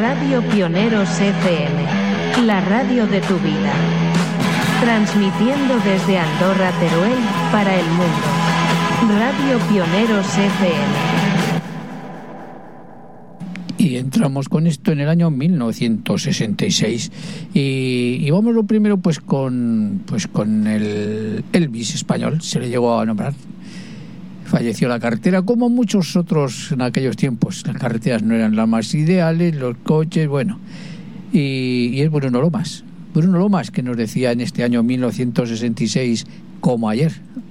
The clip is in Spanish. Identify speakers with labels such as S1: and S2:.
S1: Radio Pioneros FM, la radio de tu vida. Transmitiendo desde Andorra, Teruel, para el mundo. Radio Pioneros FM.
S2: Y entramos con esto en el año 1966 y vamos lo primero pues con el Elvis español. Se le llegó a nombrar, falleció la carretera, como muchos otros en aquellos tiempos. Las carreteras no eran las más ideales, los coches, bueno, y es Bruno Lomas, que nos decía en este año 1966, como ayer: